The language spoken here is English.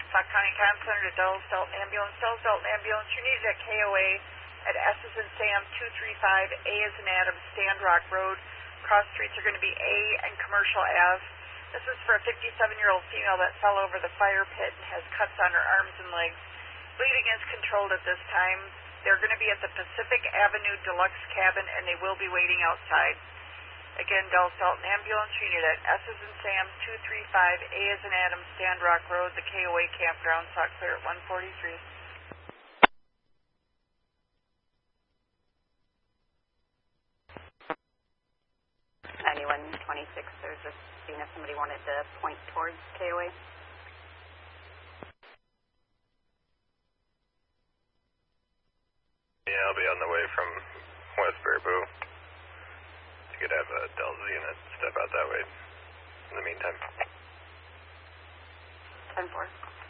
Sauk County Comm Center to Dulles Dalton Ambulance. Dulles Dalton Ambulance, you're needed at KOA at S as in Sam 235, A as in Adam, Stand Rock Road. Cross streets are going to be A and Commercial Ave. This is for a 57-year-old female that fell over the fire pit and has cuts on her arms and legs. Bleeding is controlled at this time. They're going to be at the Pacific Avenue Deluxe Cabin, and they will be waiting outside. Again, Dulles Dalton Ambulance Unit at S as in Sam 235, A as in Adam, Stand Rock Road, the KOA Campground, Sauk Clear at 143. Anyone 26, they're just seeing if somebody wanted to point towards KOA. Yeah, I'll be on the way from West Baraboo. You could have a Dulles unit step out that way in the meantime. 10-4.